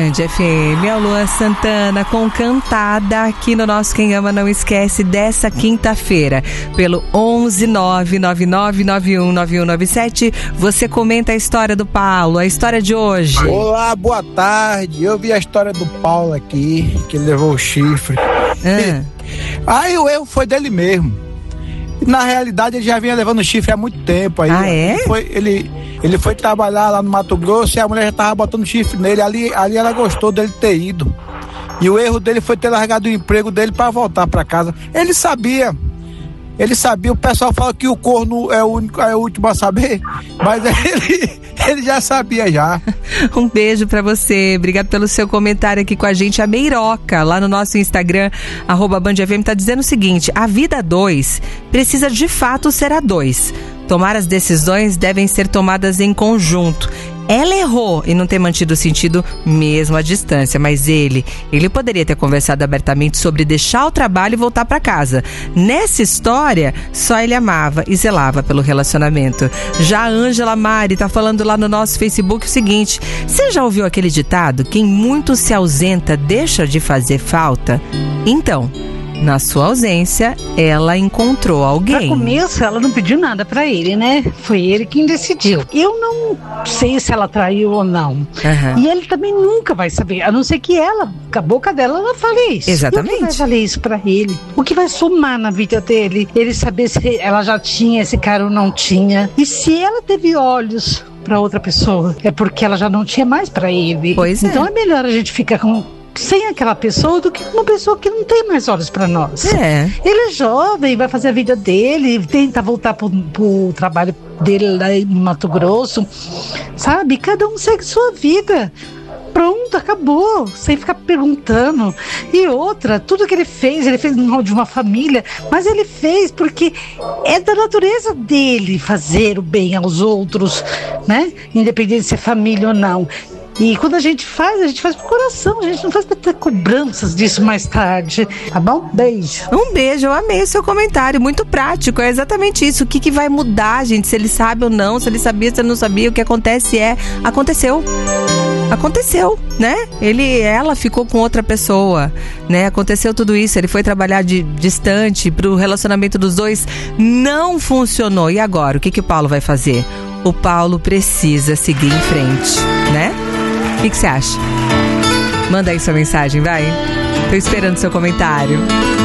Band FM, é o Luan Santana com Cantada aqui no nosso Quem Ama Não Esquece dessa quinta-feira. Pelo 11999919197, você comenta a história do Paulo, a história de hoje. Olá, boa tarde. Eu vi a história do Paulo aqui, que ele levou o chifre. Aí o erro foi dele mesmo. Na realidade, ele já vinha levando chifre há muito tempo. Aí, ele foi trabalhar lá no Mato Grosso e a mulher já tava botando chifre nele. Ali ela gostou dele ter ido. E o erro dele foi ter largado o emprego dele para voltar para casa. Ele sabia, o pessoal fala que o corno é o último a saber, mas ele já sabia já. Um beijo pra você, obrigado pelo seu comentário aqui com a gente. A Meiroca, lá no nosso Instagram, @BandFM, tá dizendo o seguinte: a vida a dois precisa de fato ser a dois. Tomar as decisões devem ser tomadas em conjunto. Ela errou em não ter mantido o sentido mesmo à distância, mas ele poderia ter conversado abertamente sobre deixar o trabalho e voltar para casa. Nessa história, só ele amava e zelava pelo relacionamento. Já a Ângela Mari tá falando lá no nosso Facebook o seguinte: você já ouviu aquele ditado? Quem muito se ausenta deixa de fazer falta? Então, na sua ausência, ela encontrou alguém. Pra começo, ela não pediu nada pra ele, né? Foi ele quem decidiu. Eu não sei se ela traiu ou não. Uhum. E ele também nunca vai saber, a não ser que ela, com a boca dela, ela fale isso. Exatamente. E o que vai valer isso pra ele? O que vai somar na vida dele? Ele saber se ela já tinha esse cara ou não tinha. E se ela teve olhos pra outra pessoa, é porque ela já não tinha mais pra ele. Pois é. Então é melhor a gente ficar sem aquela pessoa do que uma pessoa que não tem mais olhos pra nós. Ele é jovem, vai fazer a vida dele, tenta voltar pro trabalho dele lá em Mato Grosso, sabe? Cada um segue sua vida. Pronto, acabou, sem ficar perguntando. E outra, tudo que ele fez no mal de uma família, mas ele fez porque é da natureza dele fazer o bem aos outros, né? Independente se é família ou não. E quando a gente faz pro coração, a gente não faz pra ter cobranças disso mais tarde, tá bom? Beijo. Um beijo, eu amei o seu comentário, muito prático, é exatamente isso. O que vai mudar, gente, se ele sabe ou não, se ele sabia, se ele não sabia, o que acontece aconteceu, né? Ela ficou com outra pessoa, né? Aconteceu tudo isso, ele foi trabalhar distante, pro relacionamento dos dois não funcionou. E agora, o que o Paulo vai fazer? O Paulo precisa seguir em frente, né? O que você acha? Manda aí sua mensagem, vai. Tô esperando seu comentário.